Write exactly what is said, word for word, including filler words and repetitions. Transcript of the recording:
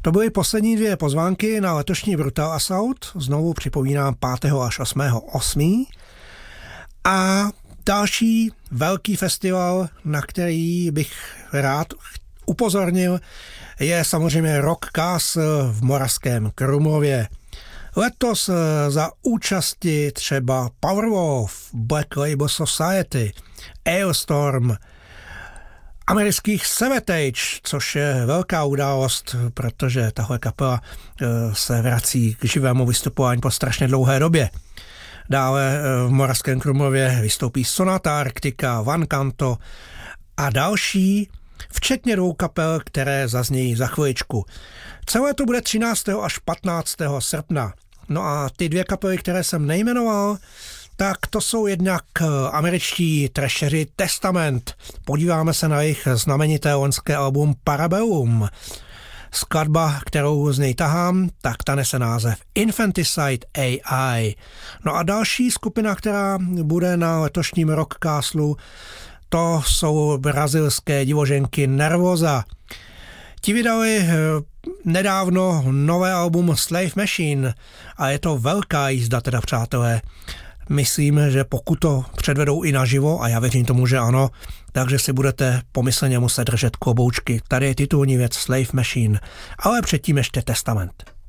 To byly poslední dvě pozvánky na letošní Brutal Assault, znovu připomínám pátého až osmého osmého A další velký festival, na který bych rád upozornil, je samozřejmě Rockcastle v Moravském Krumlově. Letos za účasti třeba Powerwolf, Black Label Society, Ailstorm, amerických Savatage, což je velká událost, protože tahle kapela se vrací k živému vystupování po strašně dlouhé době. Dále v Moravském Krumlově vystoupí Sonata Arctica, Van Canto a další, včetně dvou kapel, které zaznějí za chviličku. Celé to bude třináctého až patnáctého srpna. No a ty dvě kapely, které jsem nejmenoval, tak to jsou jednak američtí trasheři Testament. Podíváme se na jejich znamenité loňské album Parabellum. Skladba, kterou z něj tahám, tak ta nese název Infanticide A I. No a další skupina, která bude na letošním Rockcastlu, to jsou brazilské divoženky Nervosa. Ti vydali nedávno nové album Slave Machine a je to velká jízda teda, přátelé. Myslím, že pokud to předvedou i naživo, a já věřím tomu, že ano, takže si budete pomyslně muset držet kloboučky. Tady je titulní věc Slave Machine, ale předtím ještě Testament.